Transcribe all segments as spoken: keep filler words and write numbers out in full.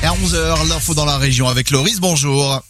À onze heures, l'info dans la région avec Loris, bonjour.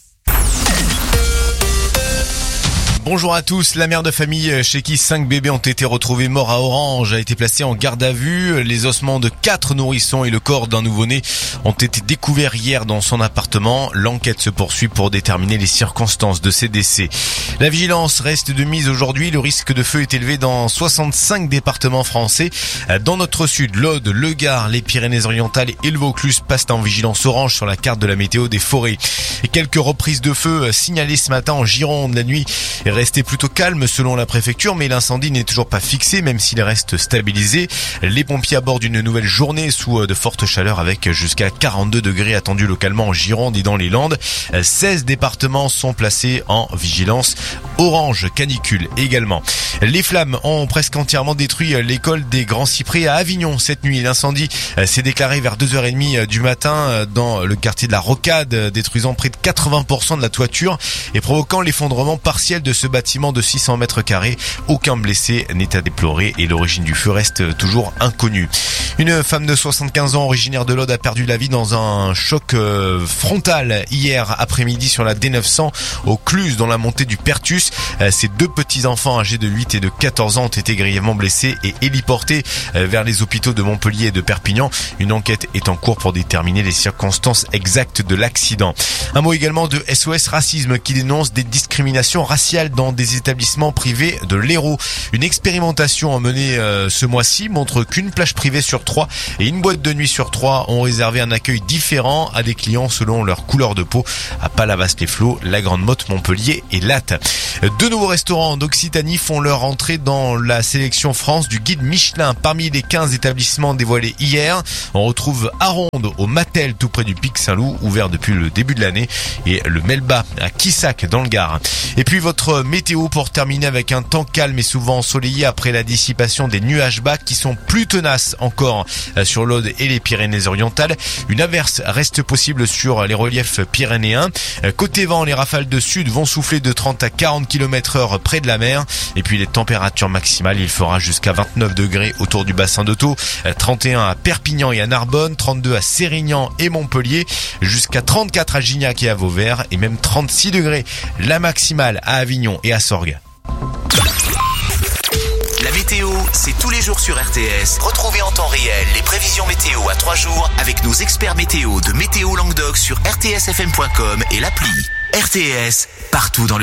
Bonjour à tous. La mère de famille chez qui cinq bébés ont été retrouvés morts à Orange a été placée en garde à vue. Les ossements de quatre nourrissons et le corps d'un nouveau-né ont été découverts hier dans son appartement. L'enquête se poursuit pour déterminer les circonstances de ces décès. La vigilance reste de mise aujourd'hui. Le risque de feu est élevé dans soixante-cinq départements français. Dans notre sud, l'Aude, le Gard, les Pyrénées-Orientales et le Vaucluse passent en vigilance orange sur la carte de la météo des forêts. Et quelques reprises de feu signalées ce matin en Gironde. La nuit est restée plutôt calme selon la préfecture, mais l'incendie n'est toujours pas fixé, même s'il reste stabilisé. Les pompiers abordent une nouvelle journée sous de fortes chaleurs avec jusqu'à quarante-deux degrés attendus localement en Gironde et dans les Landes. seize départements sont placés en vigilance orange canicule également. Les flammes ont presque entièrement détruit l'école des Grands Cyprès à Avignon cette nuit. L'incendie s'est déclaré vers deux heures trente du matin dans le quartier de la Rocade, détruisant près de quatre-vingts pour cent de la toiture et provoquant l'effondrement partiel de ce bâtiment de six cents mètres carrés. Aucun blessé n'est à déplorer et l'origine du feu reste toujours inconnue. Une femme de soixante-quinze ans originaire de l'Aude a perdu la vie dans un choc frontal hier après-midi sur la D neuf cents au Cluse dans la montée du Pertus. Ses deux petits-enfants âgés de huit et de quatorze ans ont été grièvement blessés et héliportés vers les hôpitaux de Montpellier et de Perpignan. Une enquête est en cours pour déterminer les circonstances exactes de l'accident. Un mot également de S O S Racisme qui dénonce des discriminations raciales dans des établissements privés de l'Hérault. Une expérimentation menée euh, ce mois-ci montre qu'une plage privée sur trois et une boîte de nuit sur trois ont réservé un accueil différent à des clients selon leur couleur de peau à Palavas-les-Flots, la Grande Motte, Montpellier et Latte. Deux nouveaux restaurants d'Occitanie font leur entrée dans la sélection France du guide Michelin. Parmi les quinze établissements dévoilés hier, on retrouve Aronde au Mattel tout près du Pic Saint-Loup, ouvert depuis le début de l'année, et le Melba à Quissac dans le Gard. Et puis votre météo pour terminer avec un temps calme et souvent ensoleillé après la dissipation des nuages bas qui sont plus tenaces encore sur l'Aude et les Pyrénées-Orientales. Une averse reste possible sur les reliefs pyrénéens. Côté vent, les rafales de sud vont souffler de trente à quarante kilomètres heure près de la mer. Et puis les températures maximales, il fera jusqu'à vingt-neuf degrés autour du bassin d'Auto, trente et un à Perpignan et à Narbonne, trente-deux à Sérignan et Montpellier, jusqu'à trente-quatre à Gignac et à Vauvert et même trente-six degrés la maximale à Avignon et à Sorgues. La météo, c'est tous les jours sur R T S. Retrouvez en temps réel les prévisions météo à trois jours avec nos experts météo de Météo Languedoc sur r t s f m point com et l'appli. R T S, partout dans le